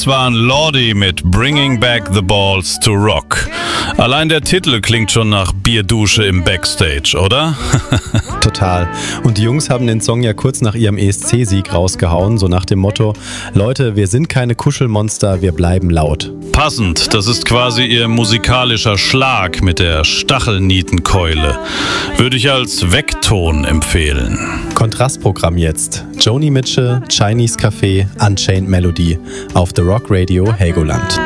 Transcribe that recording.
Das waren Lordi mit Bringing Back the Balls to Rock. Allein der Titel klingt schon nach Bierdusche im Backstage, oder? Total. Und die Jungs haben den Song ja kurz nach ihrem ESC-Sieg rausgehauen, so nach dem Motto: Leute, wir sind keine Kuschelmonster, wir bleiben laut. Passend, das ist quasi ihr musikalischer Schlag mit der Stachelnietenkeule. Würde ich als Weckton empfehlen. Kontrastprogramm jetzt. Joni Mitchell, Chinese Café, Unchained Melody auf The Rock Radio Helgoland.